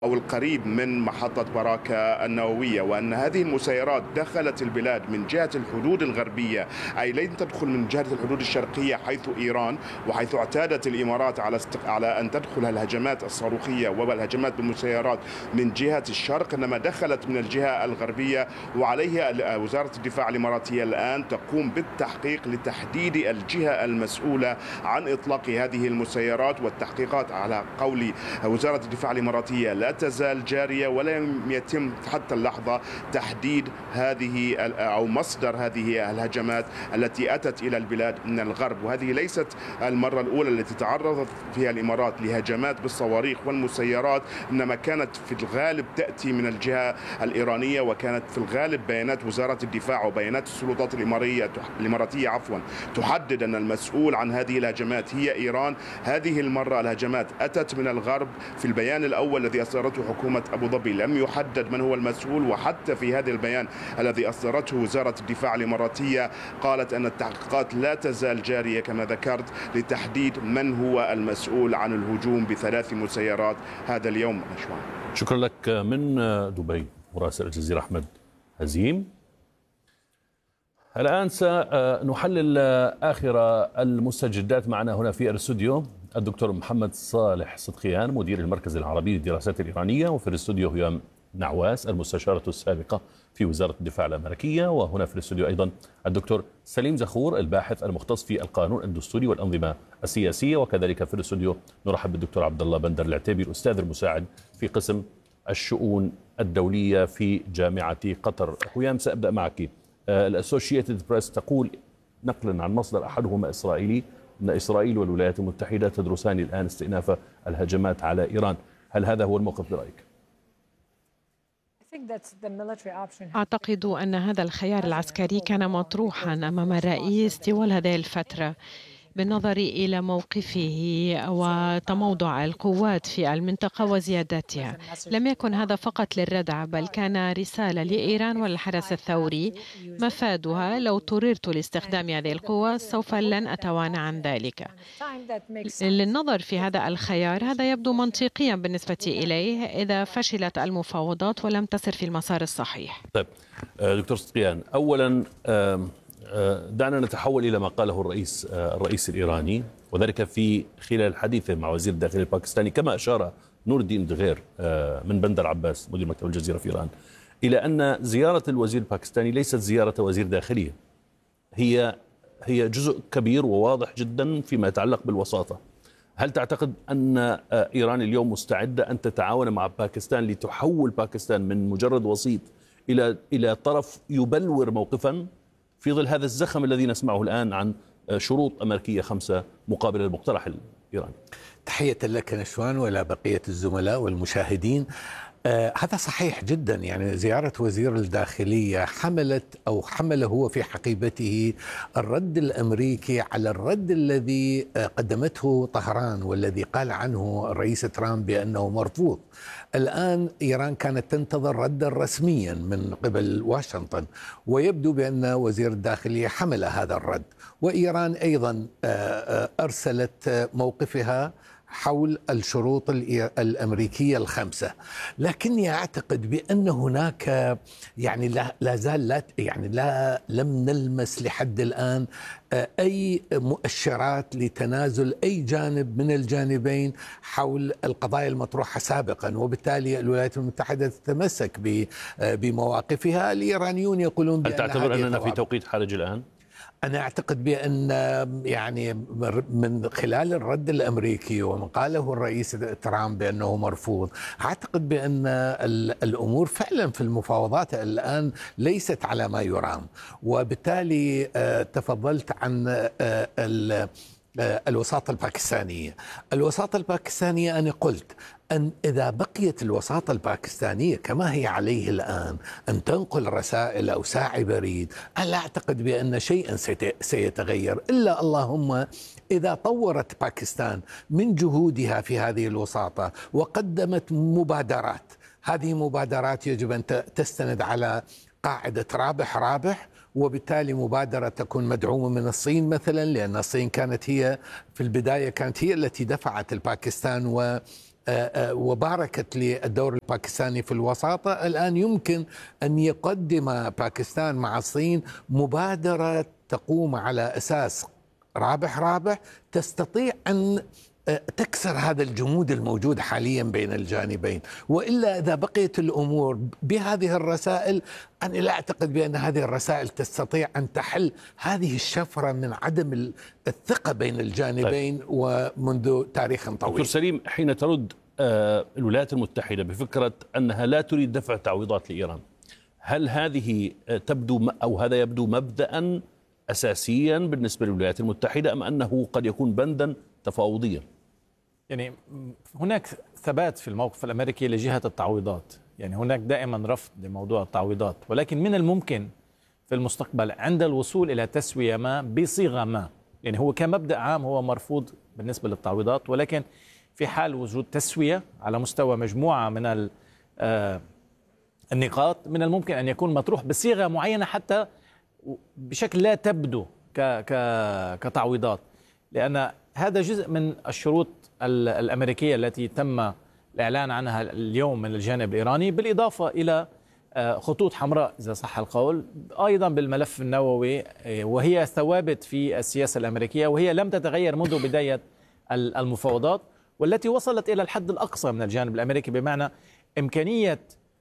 أو القريب من محطة براكة النووية، وأن هذه المسيرات دخلت البلاد من جهة الحدود الغربية، أي لن تدخل من جهة الحدود الشرقية حيث إيران، وحيث اعتادت الإمارات على أن تدخل الهجمات الصاروخية والهجمات بالمسيرات من جهة الشرق، إنما دخلت من الجهة الغربية. وعليه وزارة الدفاع الإماراتية الآن تقوم بالتحقيق لتحديد الجهة المسؤولة عن إطلاق هذه المسيرات، والتحقيقات على قول وزارة الدفاع الإماراتية لا تزال جارية، ولم يتم حتى اللحظة تحديد هذه أو مصدر هذه الهجمات التي أتت إلى البلاد من الغرب. وهذه ليست المرة الأولى التي تعرضت فيها الإمارات لهجمات بالصواريخ والمسيرات، إنما كانت في الغالب تأتي من الجهة الإيرانية، وكانت في الغالب بيانات وزارة الدفاع وبيانات السلطات الإماراتية تحدد أن المسؤول عن هذه الهجمات هي إيران. هذه المرة الهجمات أتت من الغرب. في البيان الأول الذي أصدرته حكومة أبو ظبي لم يحدد من هو المسؤول، وحتى في هذا البيان الذي أصدرته وزارة الدفاع الإماراتية قالت أن التحقيقات لا تزال جارية كما ذكرت لتحديد من هو المسؤول عن الهجوم ب3 مسيرات هذا اليوم. شكرا لك من دبي مراسل الجزيرة أحمد هزيم. الآن سنحلل آخر المستجدات. معنا هنا في الاستوديو الدكتور محمد صالح صدقيان مدير المركز العربي للدراسات الإيرانية، وفي الاستوديو هيام نعواس المستشارة السابقة في وزارة الدفاع الأمريكية، وهنا في الاستوديو أيضا الدكتور سليم زخور الباحث المختص في القانون الدستوري والأنظمة السياسية، وكذلك في الاستوديو نرحب بالدكتور عبد الله بندر العتيبي الأستاذ المساعد في قسم الشؤون الدولية في جامعة قطر. هيام سأبدأ معك. الأسوشيتد بريس تقول نقلا عن مصدر أحدهما إسرائيلي أن إسرائيل والولايات المتحدة تدرسان الآن استئناف الهجمات على إيران. هل هذا هو الموقف برأيك؟ أعتقد أن هذا الخيار العسكري كان مطروحا أمام الرئيس طوال هذه الفترة بالنظر إلى موقفه وتموضع القوات في المنطقة وزيادتها. لم يكن هذا فقط للردع، بل كان رسالة لإيران والحرس الثوري مفادها لو اضطررت لاستخدام هذه القوة سوف لن أتوانى عن ذلك. للنظر في هذا الخيار، هذا يبدو منطقيا بالنسبة إليه إذا فشلت المفاوضات ولم تسر في المسار الصحيح. طيب دكتور صدقيان، أولا دعنا نتحول إلى ما قاله الرئيس الإيراني، وذلك في خلال حديثه مع وزير الداخلية الباكستاني، كما أشار نور الدين دغير من بندر عباس مدير مكتب الجزيرة في إيران، إلى أن زيارة الوزير الباكستاني ليست زيارة وزير داخلية، هي جزء كبير وواضح جدا فيما يتعلق بالوساطة. هل تعتقد أن إيران اليوم مستعدة أن تتعاون مع باكستان لتحول باكستان من مجرد وسيط إلى طرف يبلور موقفا في ظل هذا الزخم الذي نسمعه الآن عن شروط أمريكية 5 مقابل المقترح الإيراني؟ تحية لك نشوان ولا بقية الزملاء والمشاهدين. هذا صحيح جدا. يعني زيارة وزير الداخلية حمل هو في حقيبته الرد الأمريكي على الرد الذي قدمته طهران، والذي قال عنه الرئيس ترامب بأنه مرفوض. الآن إيران كانت تنتظر ردا رسميا من قبل واشنطن، ويبدو بأن وزير الداخلية حمل هذا الرد، وإيران أيضا أرسلت موقفها حول الشروط الأمريكية ال5. لكني أعتقد بأن هناك لم نلمس لحد الآن أي مؤشرات لتنازل أي جانب من الجانبين حول القضايا المطروحة سابقا، وبالتالي الولايات المتحدة تتمسك بمواقفها. الإيرانيون يقولون هل تعتبر أننا في توقيت حرج الآن؟ أنا أعتقد بأن من خلال الرد الأمريكي وما قاله الرئيس ترامب بأنه مرفوض، أعتقد بأن الأمور فعلا في المفاوضات الآن ليست على ما يرام. وبالتالي تفضلت عن الوساطة الباكستانية. الوساطة الباكستانية أنا قلت أن إذا بقيت الوساطة الباكستانية كما هي عليه الآن، أن تنقل رسائل أو ساعي بريد، لا أعتقد بأن شيئا سيتغير، إلا اللهم إذا طورت باكستان من جهودها في هذه الوساطة وقدمت مبادرات. هذه مبادرات يجب أن تستند على قاعدة رابح رابح، وبالتالي مبادرة تكون مدعومة من الصين مثلا، لأن الصين كانت هي في البداية التي دفعت الباكستان وباركت للدور الباكستاني في الوساطة، الآن يمكن أن يقدم باكستان مع الصين مبادرة تقوم على أساس رابح تستطيع أن تكسر هذا الجمود الموجود حاليا بين الجانبين. وإلا إذا بقيت الأمور بهذه الرسائل، أنا لا أعتقد بأن هذه الرسائل تستطيع أن تحل هذه الشفرة من عدم الثقة بين الجانبين ومنذ تاريخ طويل. دكتور سليم، حين ترد الولايات المتحدة بفكرة أنها لا تريد دفع تعويضات لإيران، هل هذه تبدو أو هذا يبدو مبدأ أساسيا بالنسبة للولايات المتحدة، أم أنه قد يكون بندا تفاوضيا؟ يعني هناك ثبات في الموقف الأمريكي لجهة التعويضات، يعني هناك دائما رفض لموضوع التعويضات، ولكن من الممكن في المستقبل عند الوصول إلى تسوية ما بصيغة ما، يعني هو كمبدأ عام هو مرفوض بالنسبة للتعويضات، ولكن في حال وجود تسوية على مستوى مجموعة من النقاط من الممكن أن يكون مطروح بصيغة معينة حتى بشكل لا تبدو كتعويضات، لأن هذا جزء من الشروط الأمريكية التي تم الإعلان عنها اليوم من الجانب الإيراني، بالإضافة إلى خطوط حمراء إذا صح القول أيضا بالملف النووي، وهي ثوابت في السياسة الأمريكية، وهي لم تتغير منذ بداية المفاوضات، والتي وصلت إلى الحد الأقصى من الجانب الأمريكي، بمعنى إمكانية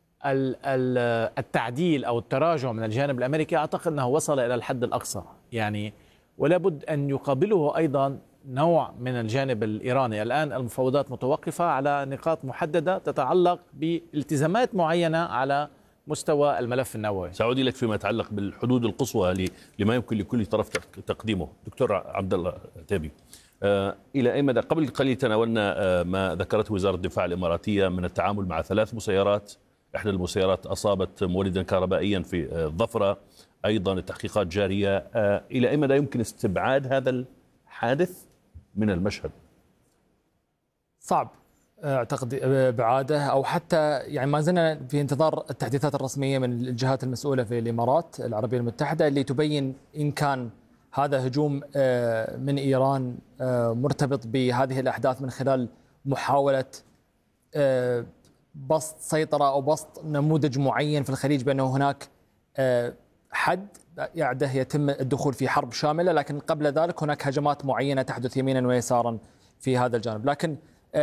التعديل أو التراجع من الجانب الأمريكي. أعتقد أنه وصل إلى الحد الأقصى يعني، ولا بد أن يقابله أيضا نوع من الجانب الإيراني. الآن المفاوضات متوقفة على نقاط محددة تتعلق بالتزامات معينة على مستوى الملف النووي. سأعود إليك فيما يتعلق بالحدود القصوى لما يمكن لكل طرف تقديمه. دكتور عبد الله عتيبي، إلى أي مدى؟ قبل قليل تناولنا ما ذكرته وزارة الدفاع الإماراتية من التعامل مع 3 مسيرات، إحدى المسيرات أصابت مولدا كهربائيا في الظفرة، أيضا التحقيقات جارية. إلى أي مدى يمكن استبعاد هذا الحادث من المشهد؟ صعب أعتقد إبعاده، أو حتى يعني ما زلنا في انتظار التحديثات الرسمية من الجهات المسؤولة في الإمارات العربية المتحدة اللي تبين إن كان هذا هجوم من إيران مرتبط بهذه الأحداث من خلال محاولة بسط سيطرة أو بسط نموذج معين في الخليج، بأنه هناك حد يعده يتم الدخول في حرب شاملة، لكن قبل ذلك هناك هجمات معينة تحدث يمينا ويسارا في هذا الجانب. لكن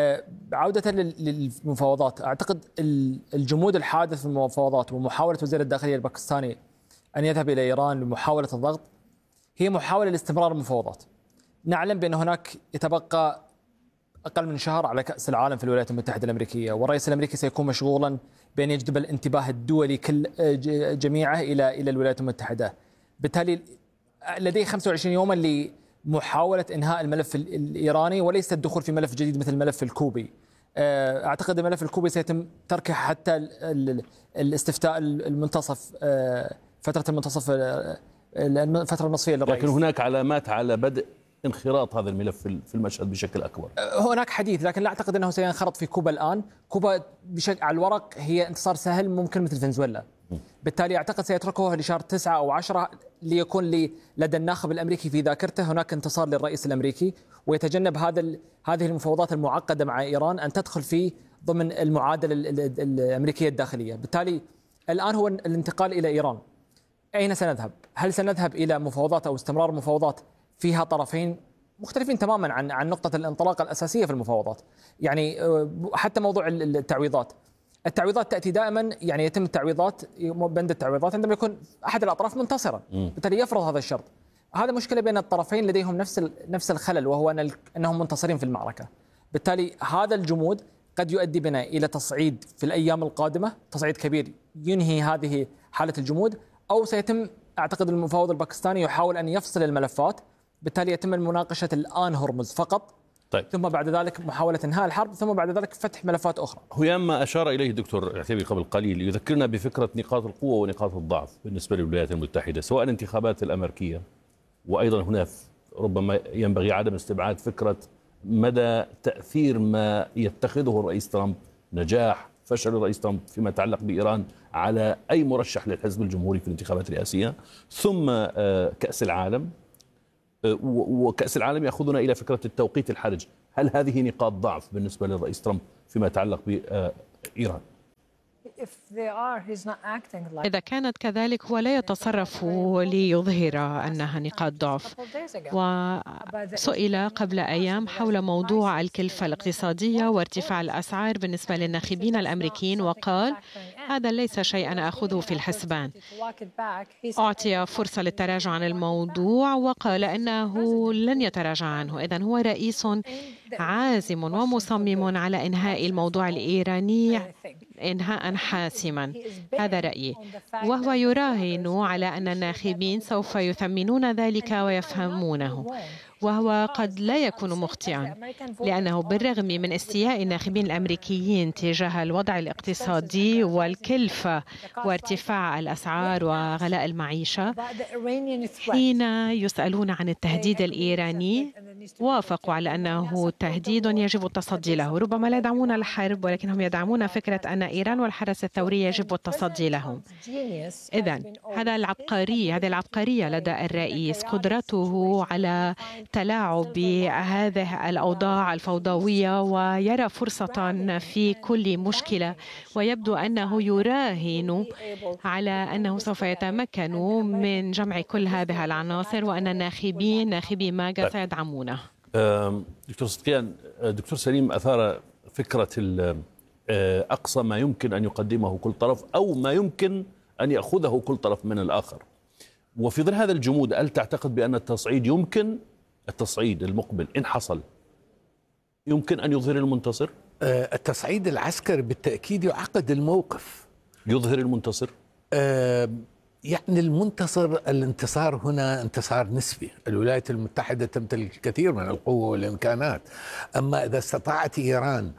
عودة للمفاوضات، أعتقد الجمود الحادث في المفاوضات ومحاولة وزير الداخلية الباكستاني أن يذهب إلى إيران لمحاولة الضغط هي محاولة لاستمرار المفاوضات. نعلم بأن هناك يتبقى أقل من شهر على كأس العالم في الولايات المتحدة الأمريكية، والرئيس الأمريكي سيكون مشغولا بأن يجذب الانتباه الدولي جميعه إلى الولايات المتحدة. بالتالي لديه 25 يوما لمحاولة إنهاء الملف الإيراني وليس الدخول في ملف جديد مثل الملف الكوبي. أعتقد الملف الكوبي سيتم تركه حتى الاستفتاء المنتصف، فترة المنتصف، الفترة النصفية للرئيس. لكن هناك علامات على بدء انخراط هذا الملف في المشهد بشكل أكبر. هناك حديث، لكن لا أعتقد أنه سينخرط في كوبا الآن. كوبا بشكل على الورق هي انتصار سهل ممكن مثل فنزويلا، بالتالي أعتقد سيتركه لشهر 9 أو 10 ليكون لدى الناخب الأمريكي في ذاكرته هناك انتصار للرئيس الأمريكي، ويتجنب هذه المفاوضات المعقدة مع إيران أن تدخل في ضمن المعادلة الأمريكية الداخلية. بالتالي الآن هو الانتقال إلى إيران. أين سنذهب؟ هل سنذهب إلى مفاوضات أو استمرار مفاوضات فيها طرفين مختلفين تماما عن نقطة الانطلاق الأساسية في المفاوضات؟ يعني حتى موضوع التعويضات تأتي دائما، يعني يتم التعويضات، بند التعويضات عندما يكون أحد الأطراف منتصرا، بالتالي يفرض هذا الشرط. هذا مشكلة بين الطرفين لديهم نفس الخلل، وهو أنهم منتصرين في المعركة. بالتالي هذا الجمود قد يؤدي بنا إلى تصعيد في الأيام القادمة، تصعيد كبير ينهي هذه حالة الجمود، أو سيتم أعتقد المفاوض الباكستاني يحاول أن يفصل الملفات، بالتالي يتم مناقشة الآن هرمز فقط، طيب. ثم بعد ذلك محاولة إنهاء الحرب، ثم بعد ذلك فتح ملفات أخرى. هيام ما أشار إليه الدكتور عتيبي قبل قليل يذكرنا بفكرة نقاط القوة ونقاط الضعف بالنسبة للولايات المتحدة، سواء الانتخابات الأمريكية، وأيضا هنا ربما ينبغي عدم استبعاد فكرة مدى تأثير ما يتخذه الرئيس ترامب، نجاح فشل الرئيس ترامب فيما يتعلق بإيران على أي مرشح للحزب الجمهوري في الانتخابات الرئاسية، ثم كأس العالم، وكأس العالم يأخذنا إلى فكرة التوقيت الحرج. هل هذه نقاط ضعف بالنسبة للرئيس ترامب فيما يتعلق بإيران؟ إذا كانت كذلك هو لا يتصرف ليظهر أنها نقاط ضعف. وسئل قبل أيام حول موضوع الكلفة الاقتصادية وارتفاع الأسعار بالنسبة للناخبين الأمريكيين، وقال هذا ليس شيئا أخذه في الحسبان. أعطي فرصة للتراجع عن الموضوع وقال أنه لن يتراجع عنه. إذن هو رئيس عازم ومصمم على إنهاء الموضوع الإيراني إنهاء حاسما. هذا رأيي، وهو يراهن على أن الناخبين سوف يثمنون ذلك ويفهمونه، وهو قد لا يكون مخطئا، لأنه بالرغم من استياء الناخبين الأمريكيين تجاه الوضع الاقتصادي والكلفة وارتفاع الأسعار وغلاء المعيشة، حين يسألون عن التهديد الإيراني وافقوا على أنه تهديد يجب التصدي له. ربما لا يدعمون الحرب، ولكنهم يدعمون فكرة أن إيران والحرس الثوري يجب التصدي لهم. إذن هذه العبقرية لدى الرئيس، قدرته على تلاعب بهذه الأوضاع الفوضوية ويرى فرصة في كل مشكلة، ويبدو أنه يراهن على أنه سوف يتمكن من جمع كل هذه العناصر، وأن ناخبي ماجا سيدعمونه. دكتور صدقيان، دكتور سليم أثار فكرة أقصى ما يمكن أن يقدمه كل طرف أو ما يمكن أن يأخذه كل طرف من الآخر. وفي ظل هذا الجمود، هل تعتقد بأن التصعيد المقبل إن حصل يمكن أن يظهر المنتصر؟ التصعيد العسكري بالتأكيد يعقد الموقف. يظهر المنتصر؟ يعني الانتصار هنا انتصار نسبي. الولايات المتحدة تمتلك الكثير من القوة والإمكانات، أما إذا استطاعت إيران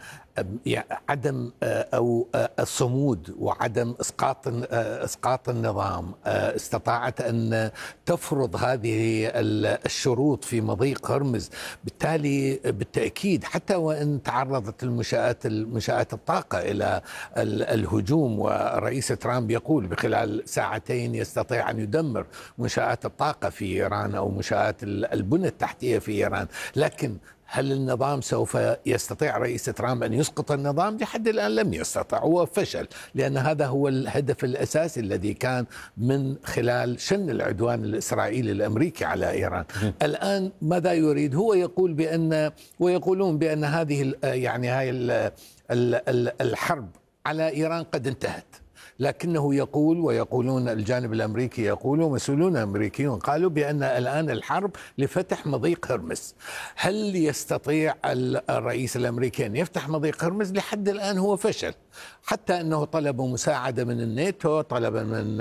عدم أو الصمود وعدم إسقاط النظام، استطاعت أن تفرض هذه الشروط في مضيق هرمز، بالتالي بالتأكيد حتى وإن تعرضت المنشآت الطاقة إلى الهجوم، والرئيس ترامب يقول بخلال ساعتين يستطيع أن يدمر منشآت الطاقة في إيران أو منشآت البنى التحتية في إيران، لكن هل النظام سوف يستطيع رئيس ترامب أن يسقط النظام؟ لحد الآن لم يستطع، هو فشل، لأن هذا هو الهدف الأساسي الذي كان من خلال شن العدوان الإسرائيلي الأمريكي على إيران. الآن ماذا يريد؟ هو يقول ويقولون بأن هذه هاي الحرب على إيران قد انتهت، لكنه يقول ويقولون الجانب الأمريكي يقول ومسؤولون أمريكيون قالوا بأن الآن الحرب لفتح مضيق هرمز. هل يستطيع الرئيس الأمريكي أن يفتح مضيق هرمز؟ لحد الآن هو فشل، حتى أنه طلب مساعدة من الناتو، طلب من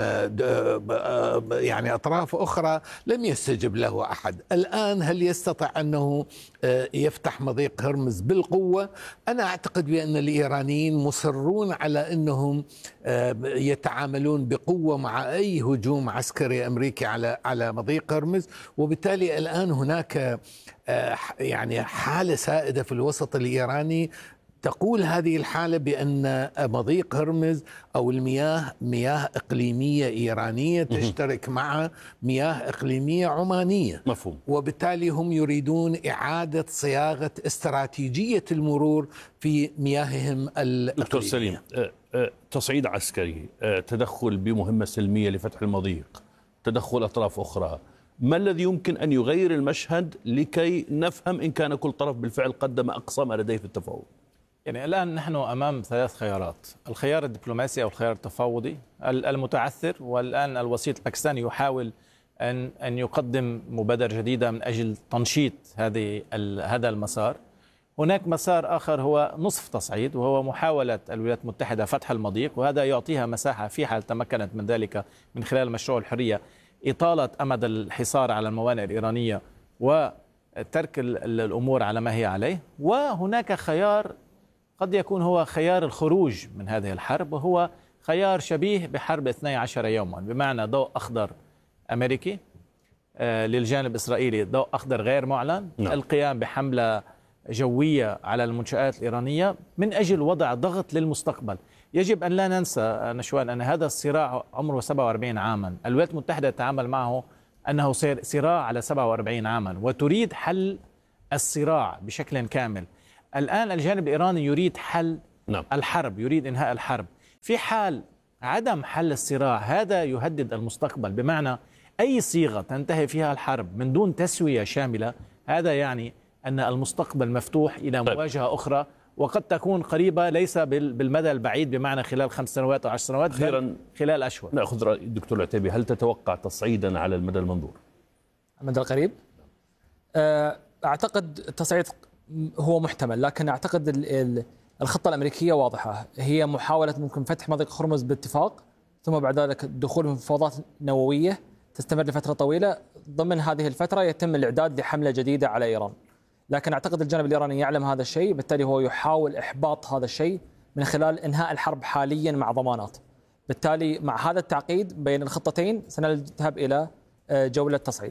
أطراف أخرى، لم يستجب له أحد. الآن هل يستطيع أنه يفتح مضيق هرمز بالقوة؟ أنا أعتقد بأن الإيرانيين مصرون على أنهم يتعاملون بقوة مع أي هجوم عسكري أمريكي على مضيق هرمز، وبالتالي الآن هناك حالة سائدة في الوسط الإيراني تقول هذه الحالة بأن مضيق هرمز أو المياه مياه إقليمية إيرانية تشترك مع مياه إقليمية عمانية. مفهوم. وبالتالي هم يريدون إعادة صياغة استراتيجية المرور في مياههم الإقليمية. دكتور سليم، تصعيد عسكري، تدخل بمهمة سلمية لفتح المضيق، تدخل أطراف أخرى، ما الذي يمكن أن يغير المشهد لكي نفهم إن كان كل طرف بالفعل قدم أقصى ما لديه في التفاوض؟ الآن نحن أمام ثلاث خيارات: الخيار الدبلوماسي أو الخيار التفاوضي المتعثر، والآن الوسيط الباكستاني يحاول أن يقدم مبادرة جديدة من أجل تنشيط هذا المسار. هناك مسار آخر هو نصف تصعيد، وهو محاولة الولايات المتحدة فتح المضيق، وهذا يعطيها مساحة في حال تمكنت من ذلك من خلال مشروع الحرية إطالة أمد الحصار على الموانئ الإيرانية وترك الأمور على ما هي عليه. وهناك خيار قد يكون هو خيار الخروج من هذه الحرب، وهو خيار شبيه بحرب 12 يوما، بمعنى ضوء أخضر أمريكي للجانب الإسرائيلي، ضوء أخضر غير معلن، القيام بحملة جوية على المنشآت الإيرانية من أجل وضع ضغط للمستقبل. يجب أن لا ننسى نشوان أن هذا الصراع عمره 47 عاما، الولايات المتحدة تتعامل معه أنه صراع على 47 عاما وتريد حل الصراع بشكل كامل. الآن الجانب الإيراني يريد حل نعم. الحرب، يريد إنهاء الحرب. في حال عدم حل الصراع هذا يهدد المستقبل، بمعنى أي صيغة تنتهي فيها الحرب من دون تسوية شاملة، هذا يعني أن المستقبل مفتوح إلى مواجهة أخرى، وقد تكون قريبة ليس بالمدى البعيد بمعنى خلال 5 سنوات أو 10 سنوات، بل خلال أشهر. نأخذ رأي الدكتور العتيبي، هل تتوقع تصعيدا على المدى المنظور؟ المدى القريب أعتقد التصعيد هو محتمل، لكن أعتقد الخطة الأمريكية واضحة، هي محاولة ممكن فتح مضيق هرمز باتفاق، ثم بعد ذلك الدخول في مفاوضات نووية تستمر لفترة طويلة. ضمن هذه الفترة يتم الإعداد لحملة جديدة على إيران، لكن أعتقد الجانب الإيراني يعلم هذا الشيء، بالتالي هو يحاول إحباط هذا الشيء من خلال إنهاء الحرب حاليا مع ضمانات. بالتالي مع هذا التعقيد بين الخطتين سنذهب إلى جولة تصعيد.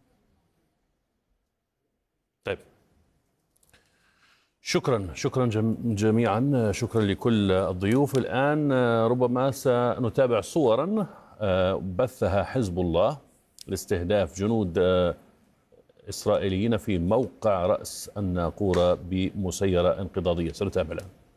طيب، شكرا جميعا، شكرا لكل الضيوف. الآن ربما سنتابع صورا بثها حزب الله لاستهداف جنود إسرائيليين في موقع رأس الناقورة بمسيرة انقضاضية. سنتابع الآن.